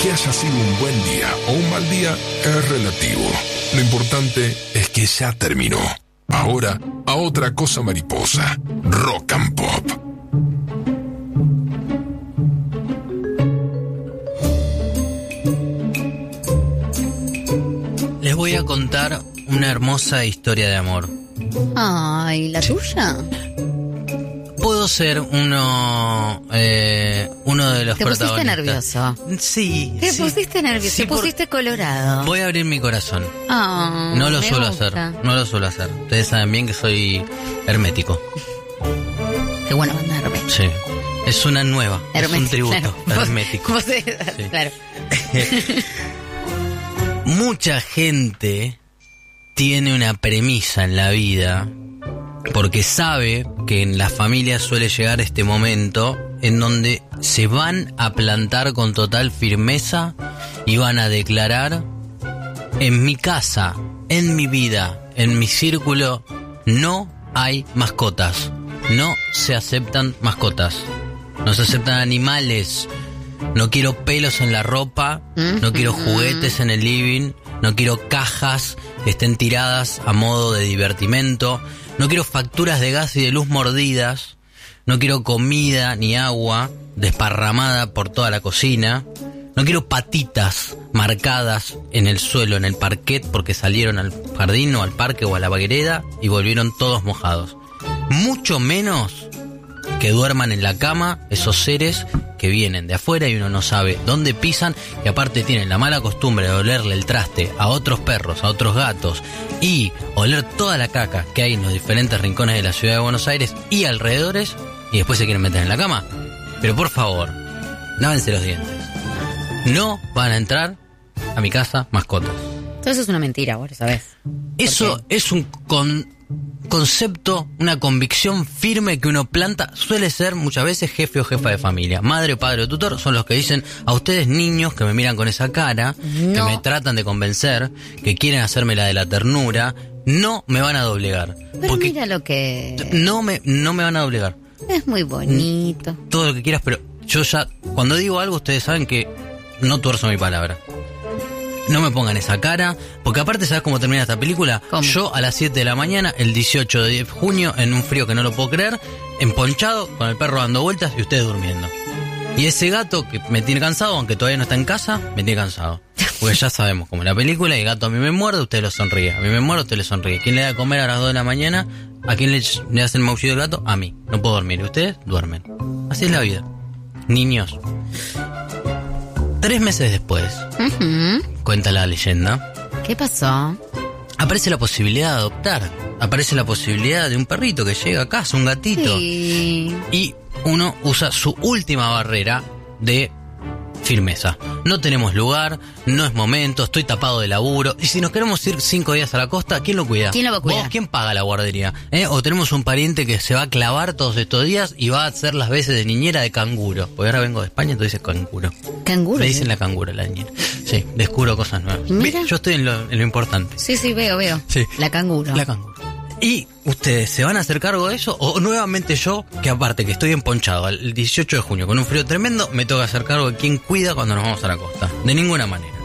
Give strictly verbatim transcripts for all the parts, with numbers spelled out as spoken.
Que haya sido un buen día o un mal día es relativo. Lo importante es que ya terminó. Ahora, a otra cosa mariposa. Rock and Pop. Les voy a contar una hermosa historia de amor. Ay, ¿la tuya? Puedo ser uno eh, uno de los ¿Te pusiste protagonistas. nervioso? Sí. ¿Te sí. pusiste nervioso? Sí, ¿Te por- pusiste colorado? Voy a abrir mi corazón. Oh, No lo me suelo gusta. hacer. No lo suelo hacer. Ustedes saben bien que soy hermético. Qué bueno mandarme. Sí. Es una nueva. Es un tributo. Claro. Hermético. Vos- vos- Sí. Claro. Mucha gente tiene una premisa en la vida porque sabe que en la familia suele llegar este momento en donde se van a plantar con total firmeza y van a declarar: en mi casa, en mi vida, en mi círculo, no hay mascotas. No se aceptan mascotas. No se aceptan animales. No quiero pelos en la ropa, no quiero juguetes en el living, no quiero cajas que estén tiradas a modo de divertimento, no quiero facturas de gas y de luz mordidas, no quiero comida ni agua desparramada por toda la cocina, no quiero patitas marcadas en el suelo, en el parquet, porque salieron al jardín o al parque o a la vereda y volvieron todos mojados. Mucho menos que duerman en la cama esos seres que vienen de afuera y uno no sabe dónde pisan, y aparte tienen la mala costumbre de olerle el traste a otros perros, a otros gatos, y oler toda la caca que hay en los diferentes rincones de la ciudad de Buenos Aires y alrededores, y después se quieren meter en la cama. Pero por favor, lávense los dientes. No van a entrar a mi casa mascotas. Todo eso es una mentira, vos lo sabés. Eso es un con- concepto, una convicción firme que uno planta. Suele ser muchas veces jefe o jefa de familia, madre o padre o tutor, son los que dicen a ustedes niños que me miran con esa cara, No. que me tratan de convencer, que quieren hacerme la de la ternura, no me van a doblegar. Pero Porque mira lo que... no me, no me van a doblegar. Es muy bonito. Todo lo que quieras, pero yo ya, cuando digo algo, ustedes saben que no tuerzo mi palabra. No me pongan esa cara, porque aparte, ¿sabes cómo termina esta película? ¿Cómo? Yo a las siete de la mañana, el dieciocho de junio, en un frío que no lo puedo creer, emponchado, con el perro dando vueltas y ustedes durmiendo. Y ese gato que me tiene cansado, aunque todavía no está en casa, me tiene cansado. Porque ya sabemos, como en la película, el gato a mí me muerde, usted lo sonríe. A mí me muerde, usted le sonríe. ¿Quién le da de comer a las dos de la mañana? ¿A quién le, le hace el maullido del gato? A mí. No puedo dormir. Y ustedes duermen. Así es la vida. Niños. Tres meses después, Ujú. cuenta la leyenda, ¿Qué pasó? aparece la posibilidad de adoptar. Aparece la posibilidad de un perrito que llega a casa, un gatito. Sí. Y uno usa su última barrera de firmeza. No tenemos lugar, no es momento, estoy tapado de laburo. Y si nos queremos ir cinco días a la costa, ¿quién lo cuida? ¿Quién lo va a cuidar? ¿Vos? ¿Quién paga la guardería? ¿Eh? O tenemos un pariente que se va a clavar todos estos días y va a hacer las veces de niñera de canguro. Porque ahora vengo de España, entonces dices canguro. Canguro. Le dicen ¿sí? la canguro, la niñera. Sí, descubro cosas nuevas. Mira. Ve, yo estoy en lo, en lo importante. Sí, sí, veo, veo. Sí. La canguro. La canguro. ¿Y ustedes se van a hacer cargo de eso? ¿O nuevamente yo, que aparte que estoy emponchado el dieciocho de junio con un frío tremendo, me toca hacer cargo de quién cuida cuando nos vamos a la costa? De ninguna manera.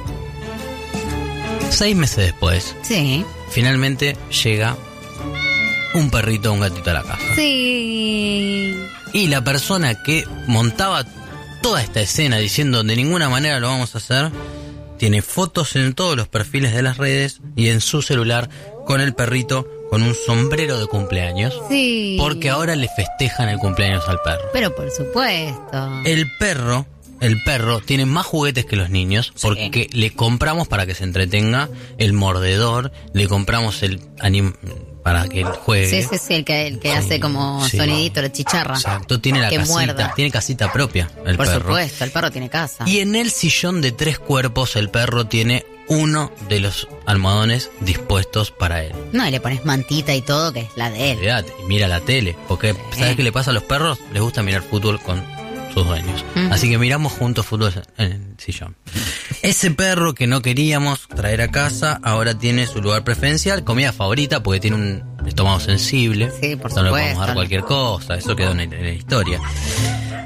Seis meses después, Sí. finalmente llega un perrito o un gatito a la casa. Sí. Y la persona que montaba toda esta escena diciendo de ninguna manera lo vamos a hacer, tiene fotos en todos los perfiles de las redes y en su celular con el perrito con un sombrero de cumpleaños. Sí. Porque ahora le festejan el cumpleaños al perro. Pero por supuesto. El perro, el perro tiene más juguetes que los niños porque le compramos para que se entretenga el mordedor, le compramos el anim para que él juegue. Sí, sí, sí, el que, el que Sí, hace como sí. sonidito, la chicharra. Exacto, tiene la Que casita, muerda. tiene casita propia el Por perro. supuesto, el perro tiene casa. Y en el sillón de tres cuerpos el perro tiene uno de los almohadones dispuestos para él. No, y le pones mantita y todo, que es la de él. Olvídate, y mira la tele, porque Sí. ¿sabes qué le pasa a los perros? Les gusta mirar fútbol con sus dueños. Ujú. Así que miramos juntos fútbol en el sillón. Ese perro que no queríamos traer a casa ahora tiene su lugar preferencial, comida favorita, porque tiene un estómago sensible. Sí, por No le podemos supuesto. dar cualquier cosa, eso quedó en la, en la historia.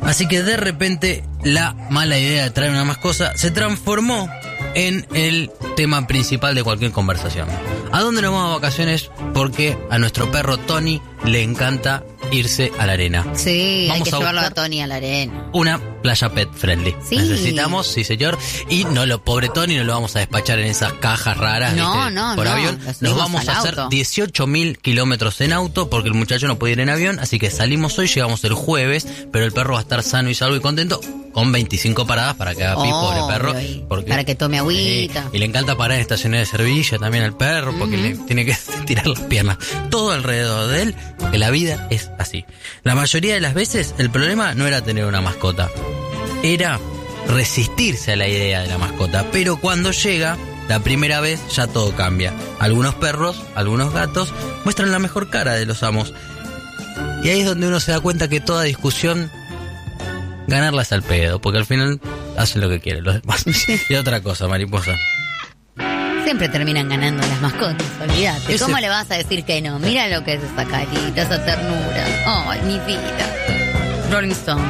Así que de repente la mala idea de traer una mascota se transformó en el tema principal de cualquier conversación. ¿A dónde nos vamos de vacaciones? Porque a nuestro perro Tony le encanta irse a la arena. Sí, Vamos hay que a llevarlo a buscar Tony a la arena. Una playa pet friendly. Sí. Necesitamos, sí señor. Y no lo pobre Tony no lo vamos a despachar en esas cajas raras, No, ¿viste? no, por no, avión. lo Nos subimos vamos al a hacer auto. dieciocho mil kilómetros en auto porque el muchacho no puede ir en avión. Así que salimos hoy, llegamos el jueves, pero el perro va a estar sano y salvo y contento con veinticinco paradas para que haga pis, Obvio, pobre perro. y Porque, para que tome agüita. Sí, y le encanta parar en estaciones de servicio también al perro porque Ujú. le tiene que tirar las piernas. Todo alrededor de él, porque la vida es así. La mayoría de las veces el problema no era tener una mascota, era resistirse a la idea de la mascota. Pero cuando llega la primera vez ya todo cambia. Algunos perros, algunos gatos muestran la mejor cara de los amos. Y ahí es donde uno se da cuenta que toda discusión ganarla es al pedo, porque al final hacen lo que quieren los demás. Y otra cosa, mariposa. Siempre terminan ganando las mascotas, olvídate. Ese- ¿Cómo le vas a decir que no? Mira lo que es esa carita, esa ternura. Ay, mi vida. Rolling Stone.